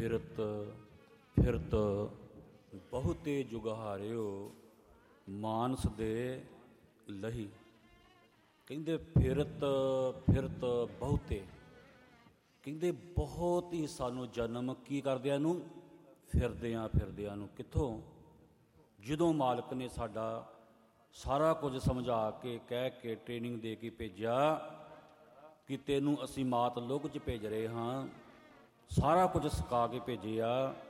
ਫਿਰਤ ਫਿਰਤ ਬਹੁਤੇ ਜੁਗਹਾਰਿਓ ਮਾਨਸ ਦੇ ਲਹੀ। ਕਹਿੰਦੇ ਫਿਰਤ ਫਿਰਤ ਬਹੁਤੇ, ਕਹਿੰਦੇ ਬਹੁਤ ਹੀ ਸਾਨੂੰ ਜਨਮ ਕੀ ਕਰਦਿਆਂ ਨੂੰ, ਫਿਰਦਿਆਂ ਨੂੰ। ਕਿੱਥੋਂ? ਜਦੋਂ ਮਾਲਕ ਨੇ ਸਾਡਾ ਸਾਰਾ ਕੁਝ ਸਮਝਾ ਕੇ ਕਹਿ ਕੇ ਟ੍ਰੇਨਿੰਗ ਦੇ ਕੇ ਭੇਜਿਆ ਕਿ ਤੈਨੂੰ ਅਸੀਂ ਮਾਤ ਲੋਕ 'ਚ ਭੇਜ ਰਹੇ ਹਾਂ, ਸਾਰਾ ਕੁਝ ਸਿਖਾ ਕੇ ਭੇਜਿਆ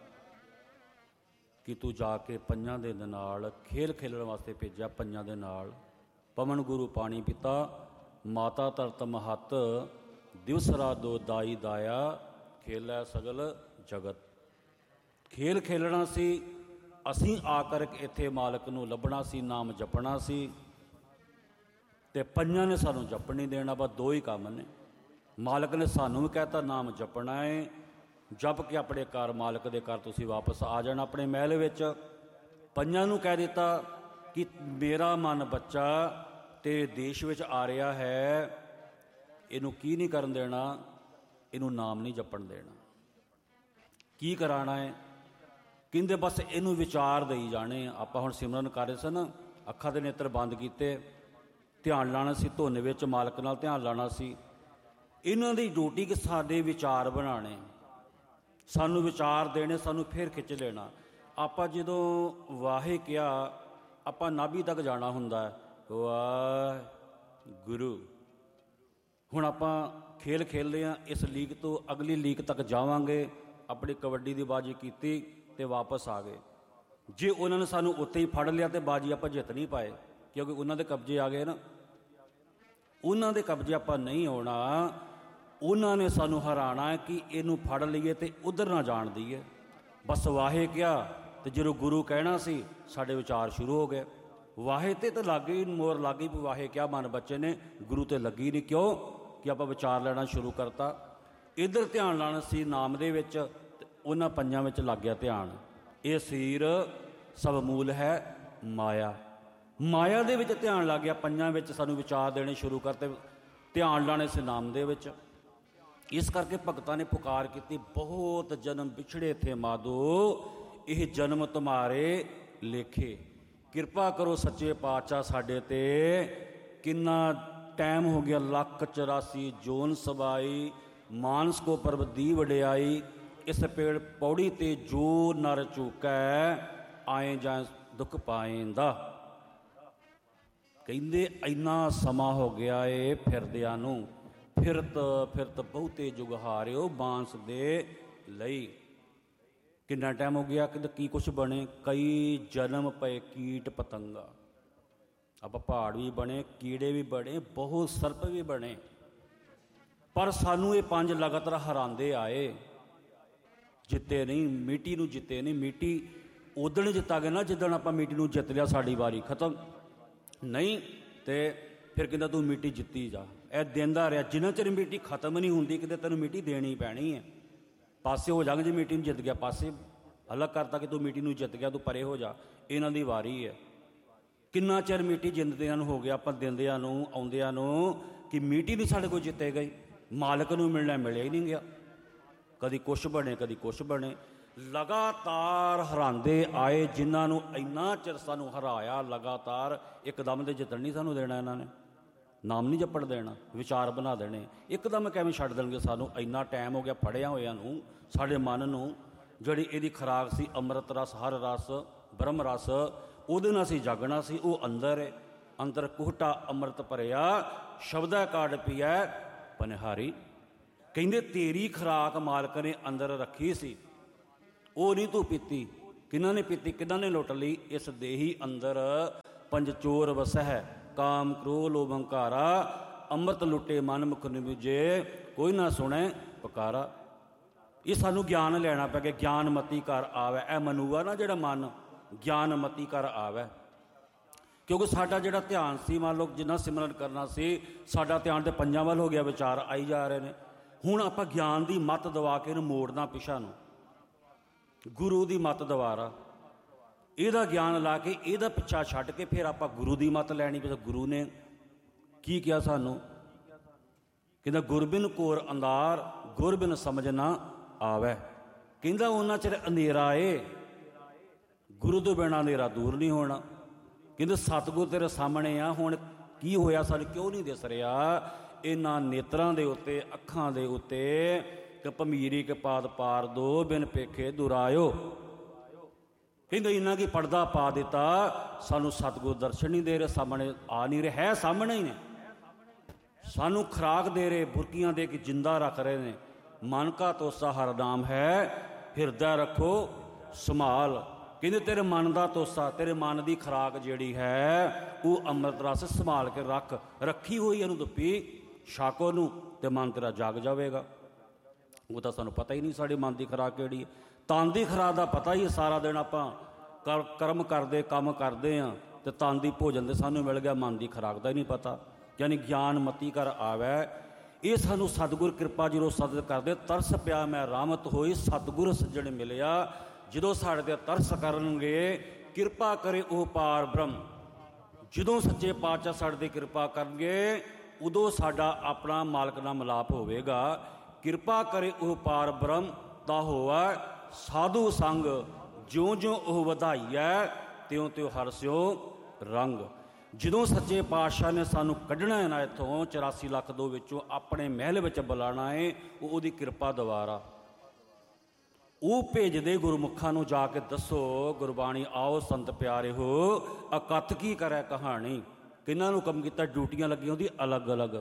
ਕਿ ਤੂੰ ਜਾ ਕੇ ਪੰਜਾਂ ਦੇ ਨਾਲ ਖੇਲ ਖੇਲਣ ਵਾਸਤੇ ਭੇਜਿਆ। ਪੰਜਾਂ ਦੇ ਨਾਲ ਪਵਨ ਗੁਰੂ ਪਾਣੀ ਪਿਤਾ ਮਾਤਾ ਧਰਤ ਮਹੱਤ ਦਿਵਸ ਰਾਤ ਦਾਈ ਦਾਇਆ ਖੇਲੈ ਸਗਲ ਜਗਤ। ਖੇਲ ਖੇਲਣਾ ਸੀ, ਅਸੀਂ ਆ ਕਰਕੇ ਇੱਥੇ ਮਾਲਕ ਨੂੰ ਲੱਭਣਾ ਸੀ, ਨਾਮ ਜਪਣਾ ਸੀ, ਅਤੇ ਪੰਜਾਂ ਨੇ ਸਾਨੂੰ ਜਪਣ ਨਹੀਂ ਦੇਣਾ। ਬਸ ਦੋ ਹੀ ਕੰਮ ਨੇ। ਮਾਲਕ ਨੇ ਸਾਨੂੰ ਵੀ ਕਹਿਤਾ ਨਾਮ ਜਪਣਾ ਹੈ, ਜਪ ਕੇ ਆਪਣੇ ਘਰ ਮਾਲਕ ਦੇ ਘਰ ਤੁਸੀਂ ਵਾਪਸ ਆ ਜਾਣਾ ਆਪਣੇ ਮਹਿਲ ਵਿੱਚ। ਪੰਜਾਂ ਨੂੰ ਕਹਿ ਦਿੱਤਾ ਕਿ ਮੇਰਾ ਮਨ ਬੱਚਾ ਤੇਰੇ ਦੇਸ਼ ਵਿੱਚ ਆ ਰਿਹਾ ਹੈ, ਇਹਨੂੰ ਕੀ ਨਹੀਂ ਕਰਨ ਦੇਣਾ, ਇਹਨੂੰ ਨਾਮ ਨਹੀਂ ਜਪਣ ਦੇਣਾ। ਕੀ ਕਰਾਉਣਾ ਹੈ? ਕਹਿੰਦੇ ਬਸ ਇਹਨੂੰ ਵਿਚਾਰ ਦੇਈ ਜਾਣੇ। ਆਪਾਂ ਹੁਣ ਸਿਮਰਨ ਕਰ ਰਹੇ ਸਨ, ਅੱਖਾਂ ਦੇ ਨੇਤਰ ਬੰਦ ਕੀਤੇ, ਧਿਆਨ ਲਾਉਣਾ ਸੀ ਧੁਨ ਵਿੱਚ, ਮਾਲਕ ਨਾਲ ਧਿਆਨ ਲਾਉਣਾ ਸੀ। ਇਹਨਾਂ ਦੀ ਡਿਊਟੀ ਕਿ ਸਾਡੇ ਵਿਚਾਰ ਬਣਾਉਣੇ, ਸਾਨੂੰ ਵਿਚਾਰ ਦੇਣੇ, ਸਾਨੂੰ ਫਿਰ ਖਿੱਚ ਲੈਣਾ। ਆਪਾਂ ਜਦੋਂ ਵਾਹੇ ਕਿਹਾ ਆਪਾਂ ਨਾਭੀ ਤੱਕ ਜਾਣਾ ਹੁੰਦਾ ਹੈ, ਵਾਹਿਗੁਰੂ। ਹੁਣ ਆਪਾਂ ਖੇਲ ਖੇਲਦੇ ਹਾਂ, ਇਸ ਲੀਗ ਤੋਂ ਅਗਲੀ ਲੀਗ ਤੱਕ ਜਾਵਾਂਗੇ। ਆਪਣੀ ਕਬੱਡੀ ਦੀ ਬਾਜੀ ਕੀਤੀ ਅਤੇ ਵਾਪਸ ਆ ਗਏ। ਜੇ ਉਹਨਾਂ ਨੇ ਸਾਨੂੰ ਉੱਥੇ ਹੀ ਫੜ ਲਿਆ ਤਾਂ ਬਾਜੀ ਆਪਾਂ ਜਿੱਤ ਨਹੀਂ ਪਾਏ, ਕਿਉਂਕਿ ਉਹਨਾਂ ਦੇ ਕਬਜ਼ੇ ਆ ਗਏ ਨਾ। ਉਹਨਾਂ ਦੇ ਕਬਜ਼ੇ ਆਪਾਂ ਨਹੀਂ ਆਉਣਾ, ਉਹਨਾਂ ਨੇ ਸਾਨੂੰ ਹਰਾਉਣਾ ਹੈ ਕਿ ਇਹਨੂੰ ਫੜ ਲਈਏ ਅਤੇ ਉੱਧਰ ਨਾ ਜਾਣ ਦਈਏ। ਬਸ ਵਾਹੇ ਕਿਹਾ ਅਤੇ ਜਦੋਂ ਗੁਰੂ ਕਹਿਣਾ ਸੀ ਸਾਡੇ ਵਿਚਾਰ ਸ਼ੁਰੂ ਹੋ ਗਏ। ਵਾਹੇ 'ਤੇ ਤਾਂ ਲੱਗ ਗਈ ਮੋਹਰ, ਲੱਗ ਗਈ ਵੀ ਵਾਹੇ ਕਿਹਾ ਮਨ ਬੱਚੇ ਨੇ, ਗੁਰੂ 'ਤੇ ਲੱਗੀ ਨਹੀਂ। ਕਿਉਂ? ਕਿ ਆਪਾਂ ਵਿਚਾਰ ਲੈਣਾ ਸ਼ੁਰੂ ਕਰਤਾ। ਇੱਧਰ ਧਿਆਨ ਲਾਉਣਾ ਸੀ ਨਾਮ ਦੇ ਵਿੱਚ, ਅਤੇ ਉਹਨਾਂ ਪੰਜਾਂ ਵਿੱਚ ਲੱਗ ਗਿਆ ਧਿਆਨ। ਇਹ ਸਰੀਰ ਸਭ ਮੂਲ ਹੈ ਮਾਇਆ। ਮਾਇਆ ਦੇ ਵਿੱਚ ਧਿਆਨ ਲੱਗ ਗਿਆ, ਪੰਜਾਂ ਵਿੱਚ ਸਾਨੂੰ ਵਿਚਾਰ ਦੇਣੇ ਸ਼ੁਰੂ ਕਰਤੇ, ਧਿਆਨ ਲਾਉਣੇ ਸੀ ਨਾਮ ਦੇ ਵਿੱਚ। ਇਸ ਕਰਕੇ ਭਗਤਾਂ ਨੇ ਪੁਕਾਰ ਕੀਤੀ, ਬਹੁਤ ਜਨਮ ਵਿਛੜੇ ਥੇ ਮਾਧੋ, ਇਹ ਜਨਮ ਤੁਮਾਰੇ ਲੇਖੇ। ਕਿਰਪਾ ਕਰੋ ਸੱਚੇ ਪਾਤਸ਼ਾਹ ਸਾਡੇ 'ਤੇ। ਕਿੰਨਾ ਟਾਈਮ ਹੋ ਗਿਆ, 184 ਜੋਨ ਸਬਾਈ, ਮਾਨਸ ਕੋ ਪਰਬ ਦੀ ਵਡਿਆਈ। ਇਸ ਪੇੜ ਪੌੜੀ 'ਤੇ ਜੋ ਨਰ ਚੁਕੈ, ਆਏ ਜਾਂ ਦੁੱਖ ਪਾਏਂਦਾ। ਕਹਿੰਦੇ ਇੰਨਾ ਸਮਾਂ ਹੋ ਗਿਆ ਏ ਫਿਰਦਿਆਂ ਨੂੰ। ਫਿਰਤ ਫਿਰਤ ਬਹੁਤੇ ਜੁਗਹਾਰਿਓ ਬਾਂਸ ਦੇ ਲਈ। ਕਿੰਨਾ ਟਾਈਮ ਹੋ ਗਿਆ? ਕਿ ਕੀ ਕੁਛ ਬਣੇ? ਕਈ ਜਨਮ ਪਏ ਕੀਟ ਪਤੰਗਾ। ਆਪਾਂ ਪਹਾੜ ਵੀ ਬਣੇ, ਕੀੜੇ ਵੀ ਬਣੇ, ਬਹੁਤ ਸਰਪ ਵੀ ਬਣੇ, ਪਰ ਸਾਨੂੰ ਇਹ ਪੰਜ ਲਗਾਤਾਰ ਹਰਾਉਂਦੇ ਆਏ। ਜਿੱਤੇ ਨਹੀਂ, ਮਿੱਟੀ ਨੂੰ ਜਿੱਤੇ ਨਹੀਂ। ਮਿੱਟੀ ਉਦਣ ਜਿੱਤਾਂਗੇ ਨਾ ਜਿੱਦਣ ਆਪਾਂ ਮਿੱਟੀ ਨੂੰ ਜਿੱਤ ਲਿਆ, ਸਾਡੀ ਵਾਰੀ ਖਤਮ। ਨਹੀਂ ਤੇ ਫਿਰ ਕਹਿੰਦਾ ਤੂੰ ਮਿੱਟੀ ਜਿੱਤੀ ਜਾ। ਇਹ ਦਿੰਦਾ ਰਿਹਾ ਜਿੰਨਾ ਚਿਰ ਮਿੱਟੀ ਖਤਮ ਨਹੀਂ ਹੁੰਦੀ, ਕਿਤੇ ਤੈਨੂੰ ਮਿੱਟੀ ਦੇਣੀ ਪੈਣੀ ਹੈ। ਪਾਸੇ ਹੋ ਜਾਗੇ ਜੇ ਮਿੱਟੀ ਨੂੰ ਜਿੱਤ ਗਿਆ, ਪਾਸੇ ਅਲੱਗ ਕਰਤਾ ਕਿ ਤੂੰ ਮਿੱਟੀ ਨੂੰ ਜਿੱਤ ਗਿਆ, ਤੂੰ ਪਰੇ ਹੋ ਜਾ, ਇਹਨਾਂ ਦੀ ਵਾਰੀ ਹੈ। ਕਿੰਨਾ ਚਿਰ ਮਿੱਟੀ ਜਿੰਦਦਿਆਂ ਨੂੰ ਹੋ ਗਿਆ, ਆਪਾਂ ਦਿੰਦਿਆਂ ਨੂੰ ਆਉਂਦਿਆਂ ਨੂੰ, ਕਿ ਮਿੱਟੀ ਨਹੀਂ ਸਾਡੇ ਕੋਲ ਜਿੱਤੇ ਗਈ। ਮਾਲਕ ਨੂੰ ਮਿਲਣਾ, ਮਿਲਿਆ ਹੀ ਨਹੀਂ ਗਿਆ। ਕਦੀ ਕੁਛ ਬਣੇ, ਕਦੀ ਕੁਛ ਬਣੇ। ਲਗਾਤਾਰ ਹਰਾਉਂਦੇ ਆਏ। ਜਿਨ੍ਹਾਂ ਨੂੰ ਇੰਨਾ ਚਿਰ ਸਾਨੂੰ ਹਰਾਇਆ ਲਗਾਤਾਰ, ਇੱਕਦਮ ਦੇ ਜਿੱਤਣ ਨਹੀਂ ਸਾਨੂੰ ਦੇਣਾ ਇਹਨਾਂ ਨੇ। ਨਾਮ ਨਹੀਂ ਜਪਣ ਦੇਣਾ, ਵਿਚਾਰ ਬਣਾ ਦੇਣੇ। ਇੱਕਦਮ ਕਿਵੇਂ ਛੱਡ ਦੇਣਗੇ ਸਾਨੂੰ? ਇੰਨਾ ਟਾਈਮ ਹੋ ਗਿਆ ਫੜਿਆ ਹੋਇਆਂ ਨੂੰ। ਸਾਡੇ ਮਨ ਨੂੰ ਜਿਹੜੀ ਇਹਦੀ ਖੁਰਾਕ ਸੀ ਅੰਮ੍ਰਿਤ ਰਸ, ਹਰ ਰਸ, ਬ੍ਰਹਮ ਰਸ, ਉਹਦੇ ਨਾਲ ਅਸੀਂ ਜਾਗਣਾ ਸੀ। ਉਹ ਅੰਦਰ ਹੈ। ਅੰਦਰ ਕੁਹਟਾ ਅੰਮ੍ਰਿਤ ਭਰਿਆ, ਸ਼ਬਦਾ ਕਾਢ ਪੀਐ ਪਨਿਹਾਰੀ। ਕਹਿੰਦੇ ਤੇਰੀ ਖੁਰਾਕ ਮਾਲਕ ਨੇ ਅੰਦਰ ਰੱਖੀ ਸੀ, ਉਹ ਨਹੀਂ ਤੂੰ ਪੀਤੀ। ਕਿਹਨਾਂ ਨੇ ਪੀਤੀ? ਕਿਹਨਾਂ ਨੇ ਲੁੱਟ ਲਈ? ਇਸ ਦੇਹੀ ਅੰਦਰ ਪੰਜਚੋਰ ਵਸਹਿ, ਕਾਮ ਕ੍ਰੋਧ ਲੋਭ ਹੰਕਾਰਾ। ਅੰਮ੍ਰਿਤ ਲੁੱਟੇ ਮਨ ਮੁਖ ਨਿਵਜੇ, ਕੋਈ ਨਾ ਸੁਣੇ ਪੁਕਾਰਾ। ਇਹ ਸਾਨੂੰ ਗਿਆਨ ਲੈਣਾ ਪੈ ਗਿਆ। ਗਿਆਨ ਮਤੀ ਕਰ ਆਵੈ। ਇਹ ਮਨੂਆ ਨਾ ਜਿਹੜਾ ਮਨ, ਗਿਆਨ ਮਤੀ ਕਰ ਆਵੈ। ਕਿਉਂਕਿ ਸਾਡਾ ਜਿਹੜਾ ਧਿਆਨ ਸੀ, ਮੰਨ ਲਓ ਜਿੰਨਾ ਸਿਮਰਨ ਕਰਨਾ ਸੀ, ਸਾਡਾ ਧਿਆਨ ਤੇ ਪੰਜਾਂ ਵੱਲ ਹੋ ਗਿਆ, ਵਿਚਾਰ ਆਈ ਜਾ ਰਹੇ ਨੇ। ਹੁਣ ਆਪਾਂ ਗਿਆਨ ਦੀ ਮੱਤ ਦਵਾ ਕੇ ਇਹਨੂੰ ਮੋੜਨਾ ਪਿਛਾ ਨੂੰ, ਗੁਰੂ ਦੀ ਮੱਤ ਦੁਆਰਾ ਇਹਦਾ ਗਿਆਨ ਲਾ ਕੇ ਇਹਦਾ ਪਿੱਛਾ ਛੱਡ ਕੇ ਫਿਰ ਆਪਾਂ ਗੁਰੂ ਦੀ ਮੱਤ ਲੈਣੀ। ਵੀ ਗੁਰੂ ਨੇ ਕੀ ਕਿਹਾ ਸਾਨੂੰ? ਕਹਿੰਦਾ ਗੁਰਬਿਨ ਕੋਰ ਅੰਧਾਰ, ਗੁਰਬਿਨ ਸਮਝ ਨਾ ਆਵੈ। ਕਹਿੰਦਾ ਉਹਨਾਂ ਚਿਰ ਹਨੇਰਾ ਏ, ਗੁਰੂ ਤੋਂ ਬਿਨਾਂ ਹਨੇਰਾ ਦੂਰ ਨਹੀਂ ਹੋਣਾ। ਕਹਿੰਦੇ ਸਤਿਗੁਰ ਤੇਰੇ ਸਾਹਮਣੇ ਆ, ਹੁਣ ਕੀ ਹੋਇਆ ਸਾਨੂੰ ਕਿਉਂ ਨਹੀਂ ਦਿਸ ਰਿਹਾ? ਇਹਨਾਂ ਨੇਤਰਾਂ ਦੇ ਉੱਤੇ, ਅੱਖਾਂ ਦੇ ਉੱਤੇ ਕਿ ਭਮੀਰੀ ਕੇ ਪਾਦ ਪਾਰ ਦੋ, ਬਿਨ ਪੇਖੇ ਦੁਰਾਇਓ। ਕਹਿੰਦੇ ਇਹਨਾਂ ਕੀ ਪਰਦਾ ਪਾ ਦਿੱਤਾ, ਸਾਨੂੰ ਸਤਿਗੁਰ ਦਰਸ਼ਨ ਨਹੀਂ ਦੇ ਰਹੇ, ਸਾਹਮਣੇ ਆ ਨਹੀਂ ਰਹੇ, ਹੈ ਸਾਹਮਣੇ ਹੀ ਨੇ, ਸਾਨੂੰ ਖੁਰਾਕ ਦੇ ਰਹੇ, ਬੁਰਕੀਆਂ ਦੇ ਕੇ ਜਿੰਦਾ ਰੱਖ ਰਹੇ ਨੇ। ਮਨ ਕਾ ਤੋਸਾ ਹਰ ਨਾਮ ਹੈ, ਹਿਰਦਾ ਰੱਖੋ ਸੰਭਾਲ। ਕਹਿੰਦੇ ਤੇਰੇ ਮਨ ਦਾ ਤੋਸਾ, ਤੇਰੇ ਮਨ ਦੀ ਖੁਰਾਕ ਜਿਹੜੀ ਹੈ ਉਹ ਅੰਮ੍ਰਿਤ ਰਸ ਸੰਭਾਲ ਕੇ ਰੱਖੀ ਹੋਈ, ਇਹਨੂੰ ਦੁੱਪੀ ਛਾਕੋ ਨੂੰ, ਤੇ ਮਨ ਤੇਰਾ ਜਾਗ ਜਾਵੇਗਾ। ਉਹ ਤਾਂ ਸਾਨੂੰ ਪਤਾ ਹੀ ਨਹੀਂ ਸਾਡੇ ਮਨ ਦੀ ਖੁਰਾਕ ਕਿਹੜੀ ਹੈ। ਤਨ ਦੀ ਖੁਰਾਕ ਦਾ ਪਤਾ ਹੀ, ਸਾਰਾ ਦਿਨ ਆਪਾਂ ਕਰਮ ਕਰਦੇ, ਕੰਮ ਕਰਦੇ ਹਾਂ, ਤੇ ਤਨ ਦੀ ਭੋਜਨ ਤੇ ਸਾਨੂੰ ਮਿਲ ਗਿਆ, ਮਨ ਦੀ ਖੁਰਾਕ ਦਾ ਹੀ ਨਹੀਂ ਪਤਾ। ਯਾਨੀ ਗਿਆਨ ਮਤੀ ਕਰ ਆਵੈ, ਇਹ ਸਾਨੂੰ ਸਤਿਗੁਰ ਕਿਰਪਾ ਜਦੋਂ ਸਦਦ ਕਰਦੇ। ਤਰਸ ਪਿਆ ਮੈਂ ਰਾਮਤ ਹੋਈ, ਸਤਿਗੁਰ ਸੱਜਣ ਮਿਲਿਆ। ਜਦੋਂ ਸਾਡੇ 'ਤੇ ਤਰਸ ਕਰਨਗੇ, ਕਿਰਪਾ ਕਰੇ ਉਹ ਪਾਰ ਬ੍ਰਹਮ। ਜਦੋਂ ਸੱਚੇ ਪਾਤਸ਼ਾਹ ਸਾਡੇ 'ਤੇ ਕਿਰਪਾ ਕਰਨਗੇ, ਉਦੋਂ ਸਾਡਾ ਆਪਣਾ ਮਾਲਕ ਨਾਲ ਮਿਲਾਪ ਹੋਵੇਗਾ। ਕਿਰਪਾ ਕਰੇ ਉਹ ਪਾਰ ਬ੍ਰਹਮ, ਤਾਂ ਹੋਵਾ ਸਾਧੂ ਸੰਗ। ਜਿਉਂ ਜਿਉਂ ਉਹ ਵਧਾਈਐ, ਤਿਉਂ ਤਿਉਂ ਹਰਸਿਓ ਰੰਗ। ਜਦੋਂ ਸੱਚੇ ਪਾਤਸ਼ਾਹ ਨੇ ਸਾਨੂੰ ਕੱਢਣਾ ਹੈ ਨਾ ਇੱਥੋਂ 84 ਲੱਖ ਦੋ ਵਿੱਚੋਂ, ਆਪਣੇ ਮਹਿਲ ਵਿੱਚ ਬੁਲਾਉਣਾ ਹੈ, ਉਹਦੀ ਕਿਰਪਾ ਦੁਆਰਾ ਉਹ ਭੇਜਦੇ ਗੁਰਮੁਖਾਂ ਨੂੰ, ਜਾ ਕੇ ਦੱਸੋ ਗੁਰਬਾਣੀ ਆਓ ਸੰਤ ਪਿਆਰੇ ਹੋ, ਅਕਥ ਕੀ ਕਰੇ ਕਹਾਣੀ। ਕਿਹਨਾਂ ਨੂੰ ਕੰਮ ਕੀਤਾ? ਡਿਊਟੀਆਂ ਲੱਗੀਆਂ ਉਹਦੀ ਅਲੱਗ ਅਲੱਗ।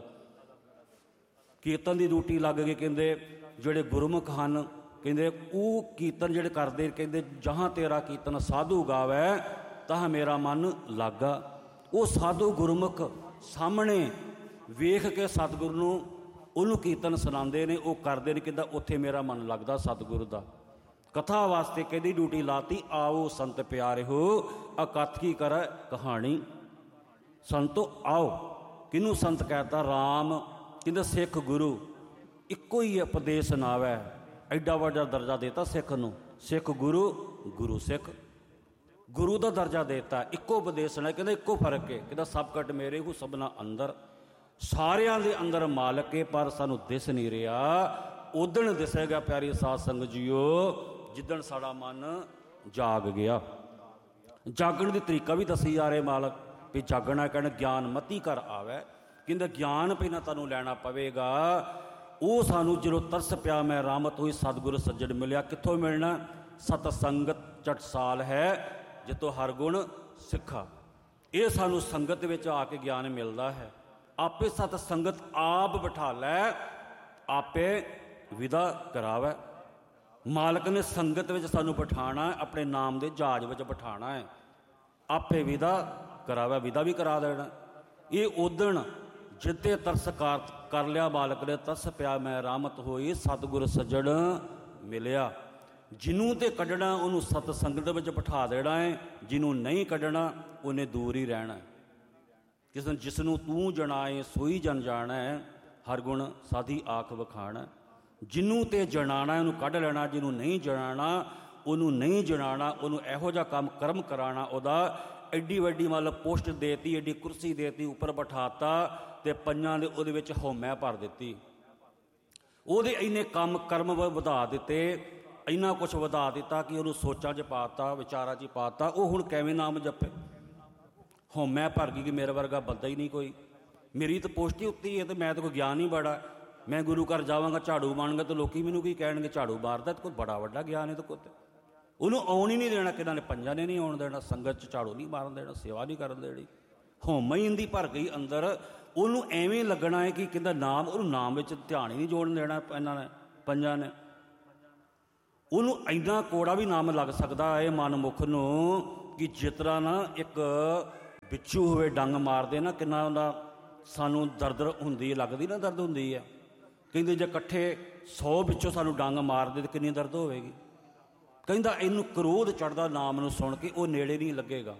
ਕੀਰਤਨ ਦੀ ਡਿਊਟੀ ਲੱਗ ਗਈ, ਕਹਿੰਦੇ ਜਿਹੜੇ ਗੁਰਮੁਖ ਹਨ, ਕਹਿੰਦੇ ਉਹ ਕੀਰਤਨ ਜਿਹੜੇ ਕਰਦੇ, ਕਹਿੰਦੇ ਜਹਾਂ ਤੇਰਾ ਕੀਰਤਨ ਸਾਧੂ ਗਾਵੈ, ਤਾਂ ਮੇਰਾ ਮਨ ਲਾਗਾ। ਉਹ ਸਾਧੂ ਗੁਰਮੁਖ ਸਾਹਮਣੇ ਵੇਖ ਕੇ ਸਤਿਗੁਰੂ ਨੂੰ ਉਹਨੂੰ ਕੀਰਤਨ ਸੁਣਾਉਂਦੇ ਨੇ, ਉਹ ਕਰਦੇ ਨੇ, ਕਹਿੰਦਾ ਉੱਥੇ ਮੇਰਾ ਮਨ ਲੱਗਦਾ ਸਤਿਗੁਰੂ ਦਾ। ਕਥਾ ਵਾਸਤੇ ਕਹਿੰਦੀ ਡਿਊਟੀ ਲਾਤੀ, ਆਓ ਸੰਤ ਪਿਆਰੇ ਹੋ, ਅਕਥ ਕੀ ਕਰੈ ਕਹਾਣੀ। ਸੰਤੋ ਆਓ, ਕਿਹਨੂੰ ਸੰਤ ਕਹਿਤਾ? ਰਾਮ। ਕਹਿੰਦਾ ਸਿੱਖ ਗੁਰੂ ਇੱਕੋ ਹੀ ਉਪਦੇਸ਼ ਨਾਵੈ, ਐਡਾ ਵੱਡਾ ਦਰਜਾ ਦੇਤਾ ਸਿੱਖ ਨੂੰ। ਸਿੱਖ ਗੁਰੂ, ਗੁਰੂ ਸਿੱਖ, ਗੁਰੂ ਦਾ ਦਰਜਾ ਦੇਤਾ। ਇੱਕੋ ਉਪਦੇਸ਼ ਨਾਲ, ਕਹਿੰਦਾ ਇੱਕੋ ਫਰਕ ਹੈ, ਕਹਿੰਦਾ ਸਭ ਕਟ ਮੇਰੇ ਹੂ ਸਭਨਾ ਅੰਦਰ। ਸਾਰਿਆਂ ਦੇ ਅੰਦਰ ਮਾਲਕ ਹੈ, ਪਰ ਸਾਨੂੰ ਦਿਸ ਨਹੀਂ ਰਿਹਾ। ਉਦਣ ਦਿਸੇਗਾ ਪਿਆਰੀ ਸਾਧ ਸੰਗਤ ਜੀਓ, ਜਿੱਦਣ ਸਾਡਾ ਮਨ ਜਾਗ ਗਿਆ। ਜਾਗਣ ਦੀ ਤਰੀਕਾ ਵੀ ਦੱਸੀ ਜਾ ਰਹੇ ਮਾਲਕ, ਵੀ ਜਾਗਣਾ ਕਹਿਣਾ ਗਿਆਨ ਮਤੀ ਕਰ ਆਵੈ। ਕਹਿੰਦਾ ਗਿਆਨ ਪਹਿਲਾਂ ਤੁਹਾਨੂੰ ਲੈਣਾ ਪਵੇਗਾ। ਉਹ ਸਾਨੂੰ ਜਦੋਂ ਤਰਸ ਪਿਆ ਮੈਂ ਰਾਮਤ ਹੋਈ, ਸਤਿਗੁਰ ਸੱਜਣ ਮਿਲਿਆ। ਕਿੱਥੋਂ ਮਿਲਣਾ? ਸਤ ਸੰਗਤ ਚਟਸਾਲ ਹੈ, ਜਿੱਥੋਂ ਹਰ ਗੁਣ ਸਿੱਖਾ। ਇਹ ਸਾਨੂੰ ਸੰਗਤ ਵਿੱਚ ਆ ਕੇ ਗਿਆਨ ਮਿਲਦਾ ਹੈ। ਆਪੇ ਸਤ ਸੰਗਤ ਆਪ ਬਿਠਾ ਲੈ, ਆਪੇ ਵਿਦਾ ਕਰਾਵੈ। ਮਾਲਕ ਨੇ ਸੰਗਤ ਵਿੱਚ ਸਾਨੂੰ ਬਿਠਾਉਣਾ, ਆਪਣੇ ਨਾਮ ਦੇ ਜਹਾਜ਼ ਵਿੱਚ ਬਿਠਾਉਣਾ ਹੈ। ਆਪੇ ਵਿਦਾ ਕਰਾਵੈ, ਵਿਦਾ ਵੀ ਕਰਾ ਦੇਣਾ। ਇਹ ਉਦਣ ਜਿੱਤੇ ਤਰਸ ਕਰ ਲਿਆ ਮਾਲਕ ਨੇ, ਤਰਸ ਪਿਆ ਮੈਂ ਰਾਮਤ ਹੋਈ, ਸਤਿਗੁਰ ਸੱਜਣ ਮਿਲਿਆ। ਜਿਹਨੂੰ ਤੇ ਕੱਢਣਾ ਉਹਨੂੰ ਸਤ ਸੰਗਤ ਵਿੱਚ ਬਿਠਾ ਦੇਣਾ ਹੈ, ਜਿਹਨੂੰ ਨਹੀਂ ਕੱਢਣਾ ਉਹਨੇ ਦੂਰ ਹੀ ਰਹਿਣਾ। ਜਿਸ ਨੂੰ ਤੂੰ ਜਣਾਏ ਸੋਈ ਜਨ ਜਾਣਾ ਹੈ, ਹਰ ਗੁਣ ਸਾਧੀ ਆਖ ਵਿਖਾਣਾ। ਜਿਹਨੂੰ ਤੇ ਜਣਾਣਾ ਉਹਨੂੰ ਕੱਢ ਲੈਣਾ, ਜਿਹਨੂੰ ਨਹੀਂ ਜਣਾਣਾ ਉਹਨੂੰ ਨਹੀਂ ਜਣਾਣਾ। ਉਹਨੂੰ ਇਹੋ ਜਿਹਾ ਕੰਮ ਕਰਮ ਕਰਾਉਣਾ, ਉਹਦਾ ਐਡੀ ਵੱਡੀ ਮਤਲਬ ਪੋਸਟ ਦੇਤੀ, ਐਡੀ ਕੁਰਸੀ ਦੇਤੀ, ਉੱਪਰ ਬਿਠਾਤਾ, ਤੇ ਪੰਜਾਂ ਦੇ ਉਹਦੇ ਵਿੱਚ ਹਉਮੈ ਭਰ ਦਿੱਤੀ। ਉਹਦੇ ਇੰਨੇ ਕੰਮ ਕਰਮ ਵਧਾ ਦਿੱਤੇ, ਇੰਨਾ ਕੁਛ ਵਧਾ ਦਿੱਤਾ ਕਿ ਉਹਨੂੰ ਸੋਚਾਂ 'ਚ ਪਾਤਾ, ਵਿਚਾਰਾਂ 'ਚ ਪਾਤਾ। ਉਹ ਹੁਣ ਕਿਵੇਂ ਨਾਮ ਜਪੇ? ਹਉਮੈ ਭਰ ਗਈ ਕਿ ਮੇਰੇ ਵਰਗਾ ਬੰਦਾ ਹੀ ਨਹੀਂ ਕੋਈ, ਮੇਰੀ ਤਾਂ ਪੋਸਟ ਹੀ ਉੱਤੀ ਹੈ, ਅਤੇ ਮੈਂ ਤਾਂ ਕੋਈ ਗਿਆਨ ਹੀ ਬੜਾ। ਮੈਂ ਗੁਰੂ ਘਰ ਜਾਵਾਂਗਾ, ਝਾੜੂ ਮਾਰਾਂਗਾ, ਤਾਂ ਲੋਕੀ ਮੈਨੂੰ ਕੀ ਕਹਿਣਗੇ? ਝਾੜੂ ਮਾਰਦਾ, ਤਾਂ ਕੋਈ ਬੜਾ ਵੱਡਾ ਗਿਆਨ ਹੈ। ਤਾਂ ਕੋਈ ਉਹਨੂੰ ਆਉਣ ਹੀ ਨਹੀਂ ਦੇਣਾ, ਕਿਹਨਾਂ ਨੇ ਪੰਜਾਂ ਨੇ ਨਹੀਂ ਆਉਣ ਦੇਣਾ, ਸੰਗਤ 'ਚ ਝਾੜੂ ਨਹੀਂ ਮਾਰਨ ਦੇਣਾ, ਸੇਵਾ ਨਹੀਂ ਕਰਨ ਦੇਣੀ। ਹਉਮੈ ਹੀ ਇੰਦੀ ਭਰ ਗਈ ਅੰਦਰ, ਉਹਨੂੰ ਐਵੇਂ ਲੱਗਣਾ ਹੈ ਕਿ ਕਹਿੰਦਾ ਨਾਮ, ਉਹਨੂੰ ਨਾਮ ਵਿੱਚ ਧਿਆਨ ਹੀ ਨਹੀਂ ਜੋੜਨ ਦੇਣਾ ਇਹਨਾਂ ਨੇ, ਪੰਜਾਂ ਨੇ। ਉਹਨੂੰ ਇੰਨਾ ਕੋੜਾ ਵੀ ਨਾਮ ਲੱਗ ਸਕਦਾ ਹੈ ਮਨਮੁੱਖ ਨੂੰ, ਕਿ ਜਿਸ ਤਰ੍ਹਾਂ ਨਾ ਇੱਕ ਬਿੱਛੂ ਹੋਵੇ ਡੰਗ ਮਾਰਦੇ ਨਾ, ਕਿੰਨਾ ਉਹਦਾ ਸਾਨੂੰ ਦਰਦ ਹੁੰਦੀ, ਲੱਗਦੀ ਨਾ ਦਰਦ ਹੁੰਦੀ ਹੈ। ਕਹਿੰਦੇ ਜੇ ਇਕੱਠੇ 100 ਵਿੱਚੋਂ ਸਾਨੂੰ ਡੰਗ ਮਾਰਦੇ ਤਾਂ ਕਿੰਨੀ ਦਰਦ ਹੋਵੇਗੀ। ਕਹਿੰਦਾ ਇਹਨੂੰ ਕ੍ਰੋਧ ਚੜ੍ਹਦਾ ਨਾਮ ਨੂੰ ਸੁਣ ਕੇ, ਉਹ ਨੇੜੇ ਨਹੀਂ ਲੱਗੇਗਾ,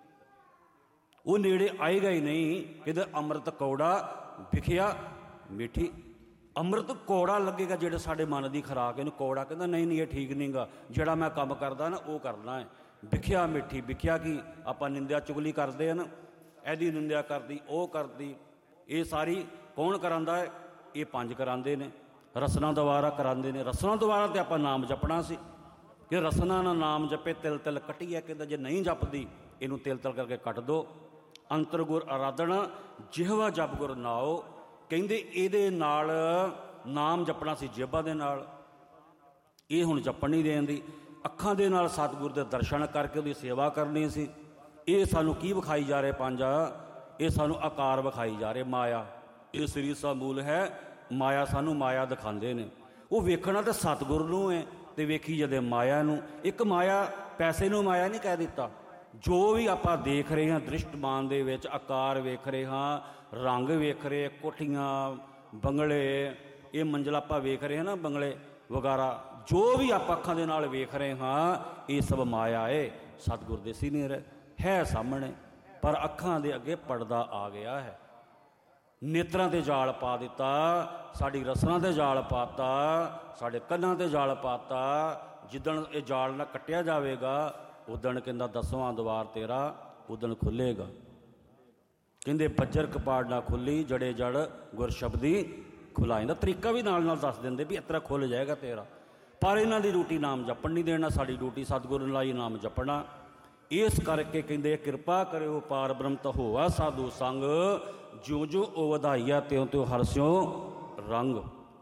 ਉਹ ਨੇੜੇ ਆਏਗਾ ਹੀ ਨਹੀਂ। ਕਹਿੰਦਾ ਅੰਮ੍ਰਿਤ ਕੌੜਾ ਵਿਖਿਆ ਮਿੱਠੀ। ਅੰਮ੍ਰਿਤ ਕੌੜਾ ਲੱਗੇਗਾ ਜਿਹੜੇ ਸਾਡੇ ਮਨ ਦੀ ਖੁਰਾਕ, ਇਹਨੂੰ ਕੌੜਾ ਕਹਿੰਦਾ ਨਹੀਂ ਨਹੀਂ ਇਹ ਠੀਕ ਨਹੀਂ ਗਾ, ਜਿਹੜਾ ਮੈਂ ਕੰਮ ਕਰਦਾ ਨਾ ਉਹ ਕਰਨਾ ਹੈ। ਵਿਖਿਆ ਮਿੱਠੀ, ਵਿਖਿਆ ਕੀ ਆਪਾਂ ਨਿੰਦਿਆ ਚੁਗਲੀ ਕਰਦੇ ਹਨ, ਇਹਦੀ ਨਿੰਦਿਆ ਕਰਦੀ, ਉਹ ਕਰਦੀ। ਇਹ ਸਾਰੀ ਕੌਣ ਕਰਾਉਂਦਾ ਹੈ? ਇਹ ਪੰਜ ਕਰਾਉਂਦੇ ਨੇ, ਰਸਨਾ ਦੁਆਰਾ ਕਰਾਉਂਦੇ ਨੇ। ਰਸਨਾ ਦੁਆਰਾ ਤੇ ਆਪਾਂ ਨਾਮ ਜਪਣਾ ਸੀ, ਕਿ ਰਸਨਾ ਨਾ ਨਾਮ ਜਪੇ ਤਿਲ ਤਿਲ ਕੱਟੀਐ। ਕਹਿੰਦਾ ਜੇ ਨਹੀਂ ਜਪਦੀ ਇਹਨੂੰ ਤਿਲ ਤਿਲ ਕਰਕੇ ਕੱਟ ਦਿਓ। ਅੰਤਰ ਗੁਰ ਆਰਾਧਨਾ ਜਿਹਵਾ ਜਪ ਗੁਰ ਨਾਓ। ਕਹਿੰਦੇ ਇਹਦੇ ਨਾਲ ਨਾਮ ਜਪਣਾ ਸੀ ਜੇਬਾਂ ਦੇ ਨਾਲ, ਇਹ ਹੁਣ ਜਪਣ ਨਹੀਂ ਦੇਣ ਦੀ। ਅੱਖਾਂ ਦੇ ਨਾਲ ਸਤਿਗੁਰ ਦੇ ਦਰਸ਼ਨ ਕਰਕੇ ਉਹਦੀ ਸੇਵਾ ਕਰਨੀ ਸੀ। ਇਹ ਸਾਨੂੰ ਕੀ ਵਿਖਾਈ ਜਾ ਰਹੇ ਪੰਜ? ਇਹ ਸਾਨੂੰ ਆਕਾਰ ਵਿਖਾਈ ਜਾ ਰਹੇ ਮਾਇਆ। ਇਹ ਸਰੀਰ ਦਾ ਮੂਲ ਹੈ ਮਾਇਆ। ਸਾਨੂੰ ਮਾਇਆ ਦਿਖਾਉਂਦੇ ਨੇ। ਉਹ ਵੇਖਣਾ ਤਾਂ ਸਤਿਗੁਰ ਨੂੰ ਹੈ ਅਤੇ ਵੇਖੀ ਜਦੇ ਮਾਇਆ ਨੂੰ। ਇੱਕ ਮਾਇਆ, ਪੈਸੇ ਨੂੰ ਮਾਇਆ ਨਹੀਂ ਕਹਿ ਦਿੱਤਾ। ਜੋ ਵੀ ਆਪਾਂ ਦੇਖ ਰਹੇ ਹਾਂ ਦ੍ਰਿਸ਼ਟਮਾਨ ਦੇ ਵਿੱਚ, ਆਕਾਰ ਵੇਖ ਰਹੇ ਹਾਂ, ਰੰਗ ਵੇਖ ਰਹੇ, ਕੋਠੀਆਂ, ਬੰਗਲੇ, ਇਹ ਮੰਜ਼ਿਲ ਆਪਾਂ ਵੇਖ ਰਹੇ ਹਾਂ ਨਾ, ਬੰਗਲੇ ਵਗੈਰਾ, ਜੋ ਵੀ ਆਪਾਂ ਅੱਖਾਂ ਦੇ ਨਾਲ ਵੇਖ ਰਹੇ ਹਾਂ ਇਹ ਸਭ ਮਾਇਆ ਹੈ। ਸਤਿਗੁਰ ਦੇ ਸੀਨੀਅਰ ਹੈ ਸਾਹਮਣੇ, ਪਰ ਅੱਖਾਂ ਦੇ ਅੱਗੇ ਪਰਦਾ ਆ ਗਿਆ ਹੈ। ਨੇਤਰਾਂ 'ਤੇ ਜਾਲ ਪਾ ਦਿੱਤਾ, ਸਾਡੀ ਰਸਨਾਂ 'ਤੇ ਜਾਲ ਪਾਤਾ, ਸਾਡੇ ਕੰਨਾਂ 'ਤੇ ਜਾਲ ਪਾਤਾ। ਜਿੱਦਣ ਇਹ ਜਾਲ ਨਾਲ ਕੱਟਿਆ ਜਾਵੇਗਾ ਉਦਣ ਕਹਿੰਦਾ 10ਵਾਂ ਦੁਆਰ ਤੇਰਾ ਉਦਣ ਖੁੱਲ੍ਹੇਗਾ। ਕਹਿੰਦੇ ਬੱਜਰ ਕਪਾੜ ਨਾ ਖੁੱਲੀ ਜੜੇ ਜੜ ਗੁਰ ਸ਼ਬਦੀ ਖੁਲਾਏ। ਦਾ ਤਰੀਕਾ ਵੀ ਨਾਲ ਨਾਲ ਦੱਸ ਦਿੰਦੇ ਵੀ ਇਸ ਤਰ੍ਹਾਂ ਖੁੱਲ੍ਹ ਜਾਏਗਾ ਤੇਰਾ। ਪਰ ਇਹਨਾਂ ਦੀ ਡਿਊਟੀ ਨਾਮ ਜਪਣ ਨਹੀਂ ਦੇਣਾ। ਸਾਡੀ ਡਿਊਟੀ ਸਤਿਗੁਰੂ ਲਾਈ ਨਾਮ ਜਪਣਾ। ਇਸ ਕਰਕੇ ਕਹਿੰਦੇ ਕਿਰਪਾ ਕਰਿਓ ਪਾਰ ਬ੍ਰਹਮ ਤ ਹੋਵਾ ਸਾਧੂ ਸੰਗ। ਜਿਉਂ ਜਿਉਂ ਉਹ ਵਧਾਈਆ ਤਿਉਂ ਤਿਉਂ ਹਰਸਿਓ ਰੰਗ।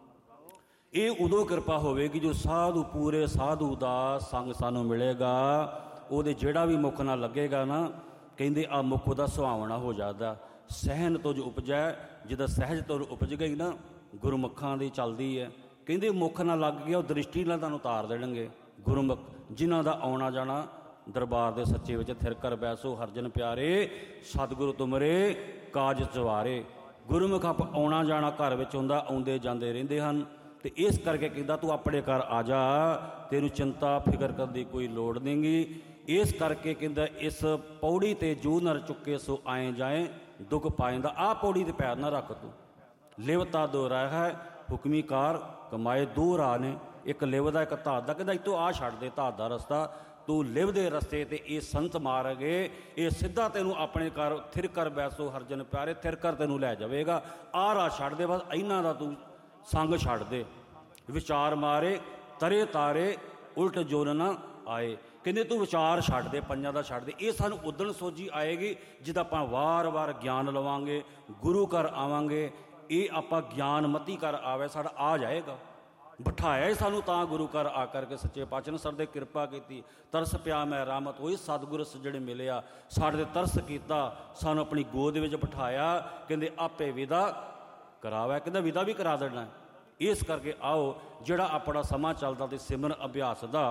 ਇਹ ਉਦੋਂ ਕਿਰਪਾ ਹੋਵੇਗੀ ਜੋ ਸਾਧੂ, ਪੂਰੇ ਸਾਧੂ ਦਾ ਸੰਗ ਸਾਨੂੰ ਮਿਲੇਗਾ। ਉਹਦੇ ਜਿਹੜਾ ਵੀ ਮੁੱਖ ਨਾਲ ਲੱਗੇਗਾ ਨਾ, ਕਹਿੰਦੇ ਆ ਮੁੱਖ ਉਹਦਾ ਸੁਹਾਵਣਾ ਹੋ ਜਾਂਦਾ। ਸਹਿਨ ਤੋਂ ਜੋ ਉਪਜੈ, ਜਿੱਦਾਂ ਸਹਿਜ ਤੋਂ ਉਪਜ ਗਈ ਨਾ, ਗੁਰਮੁਖਾਂ ਦੀ ਚੱਲਦੀ ਹੈ। ਕਹਿੰਦੇ ਮੁੱਖ ਨਾਲ ਲੱਗ ਗਿਆ ਉਹ ਦ੍ਰਿਸ਼ਟੀ ਨਾਲ ਤੁਹਾਨੂੰ ਉਤਾਰ ਦੇਣਗੇ ਗੁਰਮੁਖ, ਜਿਨ੍ਹਾਂ ਦਾ ਆਉਣਾ ਜਾਣਾ ਦਰਬਾਰ ਦੇ ਸੱਚੇ ਵਿੱਚ। ਥਿਰ ਕਰ ਬੈਸੋ ਹਰਜਨ ਪਿਆਰੇ, ਸਤਿਗੁਰੂ ਤੁਮਰੇ ਕਾਜ ਸਵਾਰੇ। ਗੁਰਮੁਖ ਆਉਣਾ ਜਾਣਾ ਘਰ ਵਿੱਚ ਹੁੰਦਾ, ਆਉਂਦੇ ਜਾਂਦੇ ਰਹਿੰਦੇ ਹਨ। ਅਤੇ ਇਸ ਕਰਕੇ ਕਹਿੰਦਾ ਤੂੰ ਆਪਣੇ ਘਰ ਆ ਜਾ, ਤੈਨੂੰ ਚਿੰਤਾ ਫਿਕਰ ਕਰਨ ਦੀ ਕੋਈ ਲੋੜ ਨਹੀਂਗੀ। ਇਸ ਕਰਕੇ ਕਹਿੰਦਾ ਇਸ ਪੌੜੀ 'ਤੇ ਜੋ ਨਰ ਚੁੱਕੇ ਸੋ ਆਏ ਜਾਏ ਦੁੱਖ ਪਾਏਂਦਾ। ਆਹ ਪੌੜੀ 'ਤੇ ਪੈਰ ਨਾ ਰੱਖ ਤੂੰ। ਲਿਵਤਾ ਦੋ ਰਾਹ ਹੈ ਹੁਕਮੀ ਕਾਰ ਕਮਾਏ। ਦੋ ਰਾਹ ਨੇ, ਇੱਕ ਲਿਵ ਦਾ, ਇੱਕ ਧਾਤ ਦਾ। ਕਹਿੰਦਾ ਇੱਥੋਂ ਆਹ ਛੱਡ ਦੇ ਧਾਤ ਦਾ ਰਸਤਾ, ਤੂੰ ਲਿਵ ਦੇ ਰਸਤੇ 'ਤੇ ਇਹ ਸੰਤ ਮਾਰਗੇ, ਇਹ ਸਿੱਧਾ ਤੈਨੂੰ ਆਪਣੇ ਘਰ ਥਿਰ ਕਰ ਬੈਸੋ ਹਰਜਨ ਪਿਆਰੇ, ਥਿਰ ਕਰ ਤੈਨੂੰ ਲੈ ਜਾਵੇਗਾ। ਆਹ ਰਾਹ ਛੱਡ ਦੇ, ਬਸ ਇਹਨਾਂ ਦਾ ਤੂੰ ਸੰਗ ਛੱਡ ਦੇ। ਵਿਚਾਰ ਮਾਰੇ ਤਰੇ ਤਾਰੇ ਉਲਟ ਜੋਨ ਨਾ ਆਏ। ਕਹਿੰਦੇ ਤੂੰ ਵਿਚਾਰ ਛੱਡ ਦੇ, ਪੰਜਾਂ ਦਾ ਛੱਡ ਦੇ। ਇਹ ਸਾਨੂੰ ਉਦਣ ਸੋਝੀ ਆਏਗੀ ਜਦ ਆਪਾਂ ਵਾਰ-ਵਾਰ ਗਿਆਨ ਲਵਾਂਗੇ, ਗੁਰੂ ਘਰ ਆਵਾਂਗੇ। ਇਹ ਆਪਾਂ ਗਿਆਨ ਮਤੀ ਘਰ ਆਵੇ, ਸਾਡਾ ਆ ਜਾਏਗਾ। ਬਿਠਾਇਆ ਹੀ ਸਾਨੂੰ ਤਾਂ ਗੁਰੂ ਘਰ ਆ ਕਰਕੇ ਸੱਚੇ ਪਾਤਸ਼ਾਹ ਨੇ ਸਾਡੇ 'ਤੇ ਕਿਰਪਾ ਕੀਤੀ। ਤਰਸ ਪਿਆ ਮੈਂ ਰਹਿਮਤ ਹੋਈ, ਸਤਿਗੁਰ ਜਿਹੜੇ ਮਿਲਿਆ ਸਾਡੇ 'ਤੇ ਤਰਸ ਕੀਤਾ, ਸਾਨੂੰ ਆਪਣੀ ਗੋਦ ਵਿੱਚ ਬਿਠਾਇਆ। ਕਹਿੰਦੇ ਆਪੇ ਵਿਦਾ ਕਰਾਵਾ। ਕਹਿੰਦਾ ਵਿਦਾ ਵੀ ਕਰਾ ਦੇਣਾ। ਇਸ ਕਰਕੇ ਆਓ ਜਿਹੜਾ ਆਪਣਾ ਸਮਾਂ ਚੱਲਦਾ ਤੇ ਸਿਮਰਨ ਅਭਿਆਸ ਦਾ,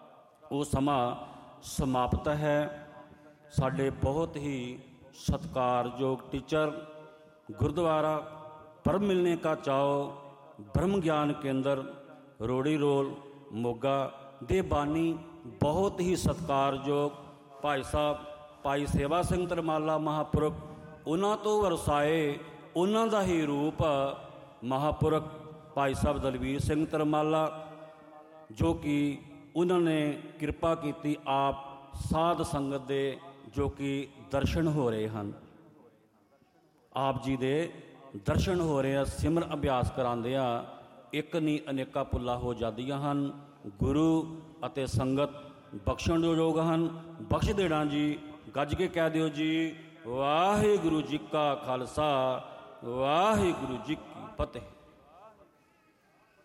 ਉਹ ਸਮਾਂ ਸਮਾਪਤ ਹੈ। ਸਾਡੇ ਬਹੁਤ ਹੀ ਸਤਿਕਾਰਯੋਗ ਟੀਚਰ ਗੁਰਦੁਆਰਾ ਪਰਮ ਮਿਲਨੇ ਕਾ ਚਾਓ ਬ੍ਰਹਮ ਗਿਆਨ ਕੇਂਦਰ ਰੋੜੀ ਰੋਲ ਮੋਗਾ ਦੇ ਬਾਨੀ, ਬਹੁਤ ਹੀ ਸਤਿਕਾਰਯੋਗ ਭਾਈ ਸਾਹਿਬ ਭਾਈ ਸੇਵਾ ਸਿੰਘ ਤਰਮਾਲਾ ਮਹਾਂਪੁਰਖ, ਉਹਨਾਂ ਤੋਂ ਵਰਸਾਏ ਉਹਨਾਂ ਦਾ ਹੀ ਰੂਪ ਮਹਾਂਪੁਰਖ ਭਾਈ ਸਾਹਿਬ ਦਲਵੀਰ ਸਿੰਘ ਤਰਮਾਲਾ, ਜੋ ਕਿ ਉਹਨਾਂ ਨੇ ਕਿਰਪਾ ਕੀਤੀ ਆਪ ਸਾਧ ਸੰਗਤ ਦੇ, ਜੋ ਕਿ ਦਰਸ਼ਨ ਹੋ ਰਹੇ ਹਨ। ਆਪ ਜੀ ਦੇ ਦਰਸ਼ਨ ਹੋ ਰਹੇ ਆ, ਸਿਮਰਨ ਅਭਿਆਸ ਕਰਾਉਂਦੇ ਆ। ਇੱਕ ਨਹੀਂ ਅਨੇਕਾਂ ਭੁੱਲਾਂ ਹੋ ਜਾਂਦੀਆਂ ਹਨ। ਗੁਰੂ ਅਤੇ ਸੰਗਤ ਬਖਸ਼ਣ ਦੇ ਯੋਗ ਹਨ। ਬਖਸ਼ ਦੇਣਾ ਜੀ। ਗੱਜ ਕੇ ਕਹਿ ਦਿਓ ਜੀ, ਵਾਹਿਗੁਰੂ ਜੀ ਕਾ ਖਾਲਸਾ, ਵਾਹਿਗੁਰੂ ਜੀ ਕੀ ਫਤਿਹ।